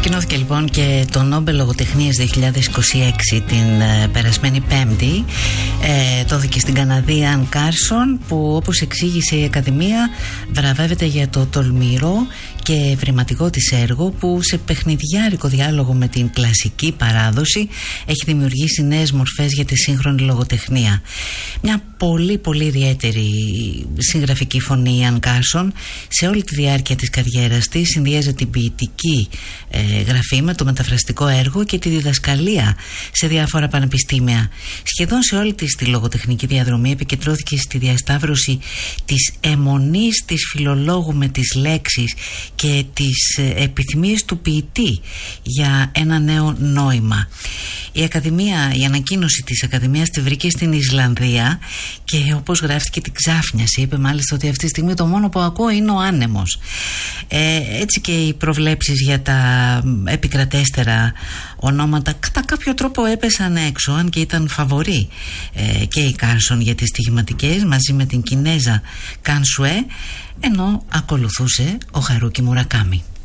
Ανακοινώθηκε λοιπόν και το Νόμπελ Λογοτεχνίας 2026 την περασμένη Πέμπτη. Δόθηκε στην Καναδία Αν Κάρσον, που όπως εξήγησε η Ακαδημία βραβεύεται για το τολμηρό και ευρηματικό της έργο, που σε παιχνιδιάρικο διάλογο με την κλασική παράδοση έχει δημιουργήσει νέες μορφές για τη σύγχρονη λογοτεχνία. Μια πολύ ιδιαίτερη συγγραφική φωνή η Αν Κάρσον. Σε όλη τη διάρκεια της καριέρας της συνδύαζε την ποιητική γραφή με το μεταφραστικό έργο και τη διδασκαλία σε διάφορα πανεπιστήμια. Σχεδόν σε όλη της τη λογοτεχνική διαδρομή επικεντρώθηκε στη διασταύρωση της αιμονής της φιλολόγου με τις λέξεις και τις επιθυμίες του ποιητή για ένα νέο νόημα. Η ανακοίνωση της Ακαδημίας τη βρήκε στην Ισλανδία και όπως γράφτηκε την ξάφνιασε. Είπε μάλιστα ότι αυτή τη στιγμή το μόνο που ακούω είναι ο άνεμος. Έτσι και οι προβλέψεις για τα επικρατέστερα ονόματα κατά κάποιο τρόπο έπεσαν έξω, αν και ήταν φαβορί και η Κάρσον για τις στοιχηματικές μαζί με την Κινέζα Καν Σουέ, ενώ ακολουθούσε ο Χαρούκι Μουρακάμι.